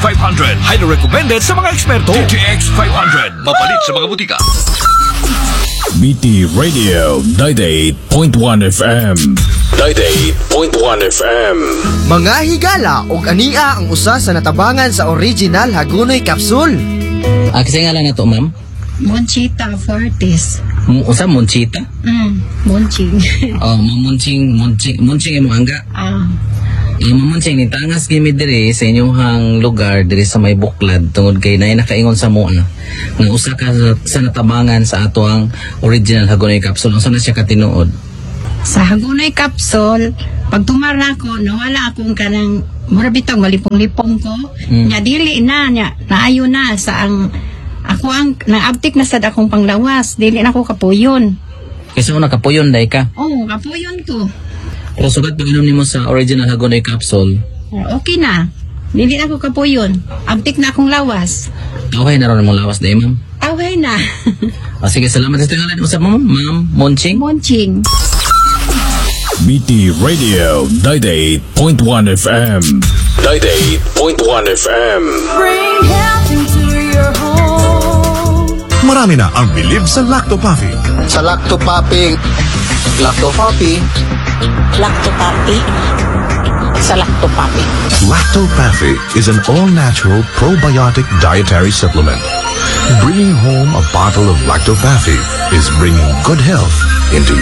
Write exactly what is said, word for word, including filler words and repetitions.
five hundred. Highly recommended sa mga eksperto. D T X five hundred. Mapalit sa mga butika. B T Radio ninety-eight point one F M. ninety-eight point one F M. Mga higala og ania ang usa sa natabangan sa original Hagonoy Capsule. Ah, kasi nga lang na to, ma'am? Monchita Fortis. M- usa, Monchita? Mm, Monching. Oh, mamunching, munching, munching imo angga. Ah, Eh, mamunching, ni tangas gimi diri sa inyong hang lugar, diri sa may buklad, tungod kay na nakaingon sa mua, nga usa ka sa, sa natabangan sa ato ang original Hagonoy Capsule. Unsa na siya katinuod? sa Hagonoy Capsule, pag tumara ko, nawala akong kanang mura bitong malipong-lipong ko. Mm. Nya dili na, nya naayo na sa ang ako ang naabtik na sad akong panglawas. Dili na ako kapuyon. Kasi una kapuyon day ka. Oh, kapuyon ko. Pero sugat pag inom nimo sa original Hagonoy Capsule, Okay na. Dili na ako kapuyon. Abtik na akong lawas. okay na ron mong lawas day, ma'am. Okay na. Ah, sige, salamat sa tingalan usap mo, ma'am. Monching. Monching. B T Radio ninety-eight point one F M. ninety-eight point one F M. Bring health into your home. Marami na ang bilib sa Lactopapi. Sa Lactopapi, Lactopapi, Lactopapi. Sa Lactopapi. Lactopapi is an all-natural probiotic dietary supplement. Bringing home a bottle of Lactopapi is bringing good health into